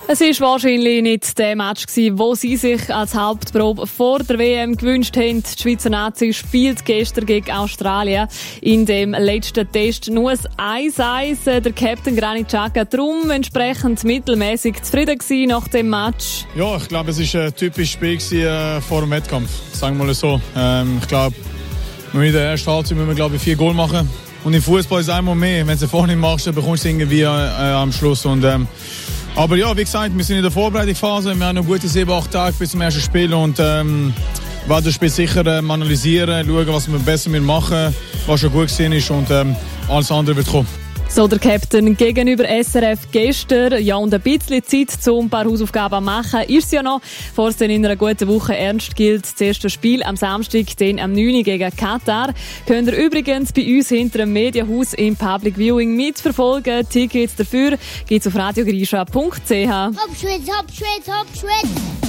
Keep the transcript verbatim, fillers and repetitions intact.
Es war wahrscheinlich nicht der Match gewesen, wo sie sich als Hauptprobe vor der W M gewünscht haben. Die Schweizer Nazi spielt gestern gegen Australien in dem letzten Test nur eins eins. Der Captain Granit Xhaka darum entsprechend mittelmäßig zufrieden gewesen nach dem Match. Ja, ich glaube, es war ein typisches Spiel gewesen, äh, vor dem Wettkampf. Sagen wir mal so. Ähm, ich glaube, in der ersten Halbzeit müssen wir, glaube ich, vier Goal machen. Und im Fußball ist es einmal mehr. Wenn du es vorne machst, dann bekommst du es irgendwie äh, am Schluss. Und, ähm, aber ja, wie gesagt, wir sind in der Vorbereitungsphase. Wir haben noch gute sieben, acht Tage bis zum ersten Spiel. Und ähm, werden das Spiel sicher ähm, analysieren, schauen, was wir besser machen, was schon gut gesehen ist. Und ähm, alles andere wird kommen. So der Captain gegenüber S R F gestern. Ja, und ein bisschen Zeit, um ein paar Hausaufgaben zu machen, ist es ja noch. Bevor es dann in einer guten Woche ernst gilt, das erste Spiel am Samstag, dann am neunten gegen Katar. Könnt ihr übrigens bei uns hinter dem Medienhaus im Public Viewing mitverfolgen. Tickets dafür gibt's auf radiogrisha punkt c h. Hop, Schwitz, hop, Schwitz, hop, Schwitz.